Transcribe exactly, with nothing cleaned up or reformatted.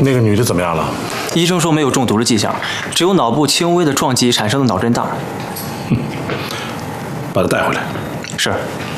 那个女的怎么样了？ 医生说没有中毒的迹象，只有脑部轻微的撞击产生的脑震荡。 把她带回来。 是。